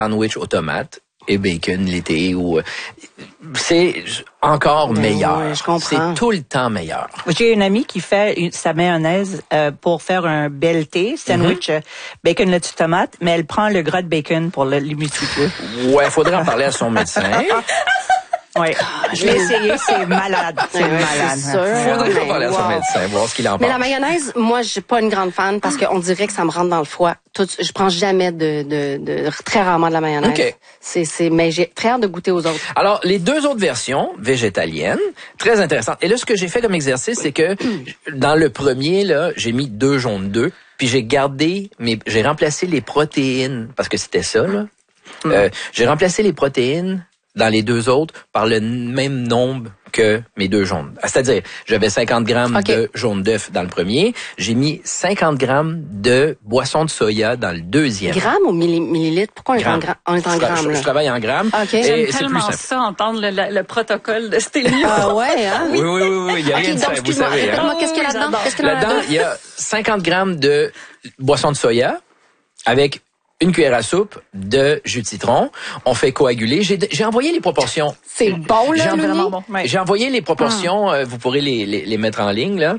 sandwich aux tomates et bacon l'été ou c'est encore meilleur. Oui, je comprends. C'est tout le temps meilleur. J'ai une amie qui fait sa mayonnaise pour faire un BLT, sandwich bacon, lettuce, tomate, mais elle prend le gras de bacon pour l'humidifier. Ouais, faudrait en parler à son médecin. Oui, je l'ai essayé, c'est malade. C'est malade. C'est sûr. Faudrait en parler à son médecin, voir ce qu'il en pense. Mais la mayonnaise, moi, je suis pas une grande fan parce qu'on dirait que ça me rentre dans le foie. Je prends jamais très rarement de la mayonnaise. OK. Mais j'ai très hâte de goûter aux autres. Alors, les deux autres versions végétaliennes, très intéressantes. Et là, ce que j'ai fait comme exercice, c'est que dans le premier, là, j'ai mis 2 jaunes d'œufs, puis j'ai remplacé les protéines, parce que c'était ça, là. J'ai remplacé les protéines dans les deux autres par le même nombre que mes 2 jaunes. C'est-à-dire, j'avais 50 grammes de jaune d'œuf dans le premier. J'ai mis 50 grammes de boisson de soya dans le deuxième. Grammes ou millilitres? Pourquoi on est en grammes, là? Je travaille en grammes. Okay. J'aime tellement ça, entendre le protocole de Stéphanie. Ah ouais, hein? Oui. Il y a rien de ça, vous savez. Hein? Qu'est-ce qu'il y a là-dedans? Là-dedans, il y a 50 grammes de boisson de soya avec une cuillère à soupe de jus de citron. On fait coaguler. J'ai envoyé les proportions. C'est bon, là, vraiment bon. J'ai envoyé les proportions. Vous pourrez les mettre en ligne, là.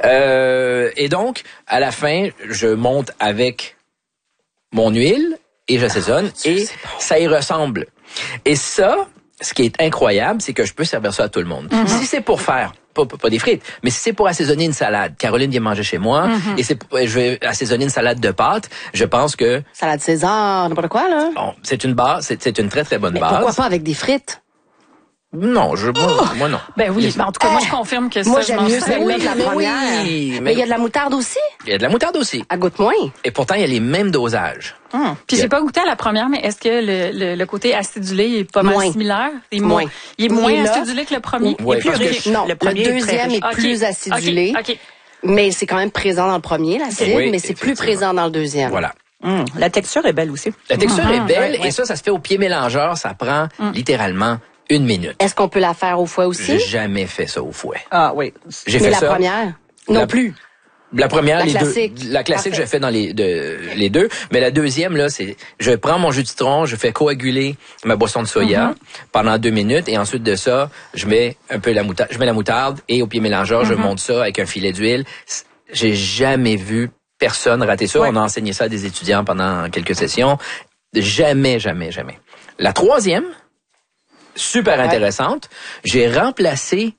Et donc, à la fin, je monte avec mon huile et j'assaisonne et ça y ressemble. Et ça, ce qui est incroyable, c'est que je peux servir ça à tout le monde. Si c'est pour faire pas des frites, mais si c'est pour assaisonner une salade, Caroline vient manger chez moi, et je vais assaisonner une salade de pâtes, je pense que... Salade César, n'importe quoi, là. Bon, c'est une base, c'est une très, très bonne base. Pourquoi pas avec des frites? Non, moi non. Ben oui, mais en tout cas, moi je confirme que moi, ça, j'aime mieux celle-là que la mais première. oui, Mais il y a de la moutarde aussi? Il y a de la moutarde aussi. Elle goûte moins. Et pourtant, il y a les mêmes dosages. Puis j'ai pas goûté à la première, mais est-ce que le côté acidulé est pas mal similaire? Il est moins acidulé que le premier? Oui, il est plus parce que riche. Non, Le premier le deuxième est plus acidulé. OK. Mais c'est quand même présent dans le premier, l'acide, Oui, mais c'est plus présent dans le deuxième. Voilà. La texture est belle aussi. La texture est belle et ça se fait au pied mélangeur. Ça prend littéralement 1 minute. Est-ce qu'on peut la faire au fouet aussi? J'ai jamais fait ça au fouet. Ah oui. J'ai Mais fait la ça. première? Non plus. La première, La les classique. deux. La classique, Parfait. je fais dans les deux. Mais la deuxième, là, c'est, je prends mon jus de citron, je fais coaguler ma boisson de soya pendant 2 minutes et ensuite de ça, je mets un peu je mets la moutarde et au pied mélangeur, je monte ça avec un filet d'huile. J'ai jamais vu personne rater ça. On a enseigné ça à des étudiants pendant quelques sessions. Jamais. La troisième, super intéressante, j'ai remplacé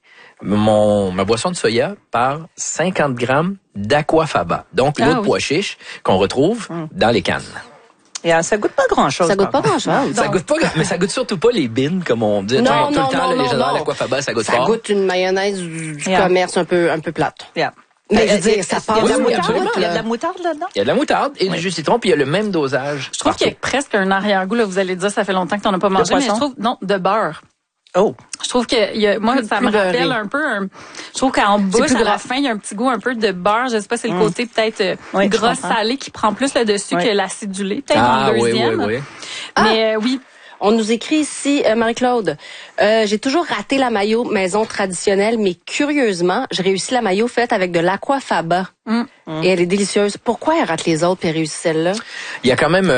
ma boisson de soya par 50 grammes d'aquafaba. Donc, l'eau de pois chiche qu'on retrouve dans les cannes. Et ça goûte pas grand-chose. Ça goûte pas grand-chose. Ça goûte pas, mais ça goûte surtout pas les bines, comme on dit. Non, tout le temps, les gens dans l'aquafaba, ça goûte Ça fort. goûte une mayonnaise du commerce un peu plate. Yeah. Mais je veux dire, ça passe. Il y a de la Oui, moutarde, absolument. il y a de la moutarde là-dedans. Il y a de la moutarde et du jus de citron, puis il y a le même dosage. Je trouve qu'il y a presque un arrière-goût, là, vous allez dire, ça fait longtemps que t'en as pas mangé, mais je trouve, non, de beurre. Oh. Je trouve que moi, ça me rappelle un peu je trouve qu'en bouche, à la fin, il y a un petit goût un peu de beurre. Je sais pas, c'est le côté peut-être gras salé qui prend plus le dessus que l'acidulé, peut-être dans le deuxième. Oui. Mais oui. On nous écrit ici, Marie-Claude, j'ai toujours raté la mayo maison traditionnelle, mais curieusement, j'ai réussi la mayo faite avec de l'aquafaba. Et elle est délicieuse. Pourquoi elle rate les autres et réussit celle-là? Il y a quand même...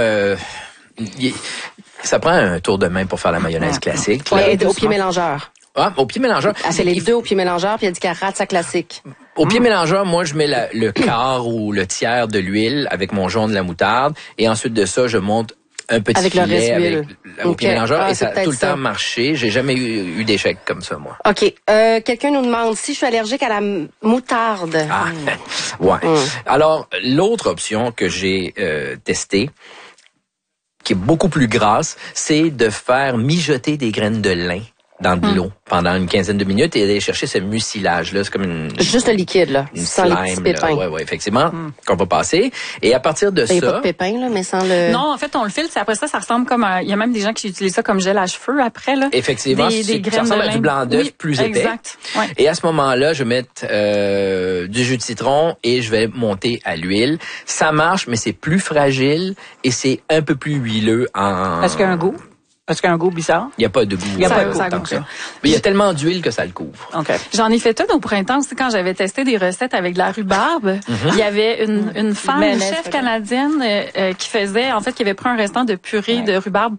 ça prend un tour de main pour faire la mayonnaise classique. Oui, au pied mélangeur. Ah, au pied mélangeur. Elle fait les deux au pied mélangeur, puis elle dit qu'elle rate sa classique. Au pied mélangeur, moi, je mets le quart ou le tiers de l'huile avec mon jaune de la moutarde. Et ensuite de ça, je monte un petit avec le reste filet au pied mélangeur. Et ça a tout le temps marché. J'ai jamais eu d'échec comme ça, moi. OK. Quelqu'un nous demande si je suis allergique à la moutarde. Ah, ouais. Alors, l'autre option que j'ai testée, qui est beaucoup plus grasse, c'est de faire mijoter des graines de lin dans de l'eau pendant une quinzaine de minutes et aller chercher ce mucilage-là. C'est comme juste le liquide, là. Sans les petits pépins. Oui, effectivement, qu'on va passer. Et à partir de ça... Il n'y a pas de pépins, là, mais sans le... Non, en fait, on le filtre. Après ça ressemble comme il y a même des gens qui utilisent ça comme gel à cheveux après, là. Effectivement, ça ressemble à du blanc d'œuf plus épais. Exact. Ouais. Et à ce moment-là, je vais mettre du jus de citron et je vais monter à l'huile. Ça marche, mais c'est plus fragile et c'est un peu plus huileux en... Est-ce qu'il y a un goût? Est-ce qu'il y a un goût bizarre? Il n'y a pas de goût. Il y a pas de goût, ça tant goûte que ça. Mais il y a tellement d'huile que ça le couvre. OK. J'en ai fait une au printemps aussi quand j'avais testé des recettes avec de la rhubarbe. Il y avait une femme, une chef canadienne qui faisait, en fait, qui avait pris un restant de purée de rhubarbe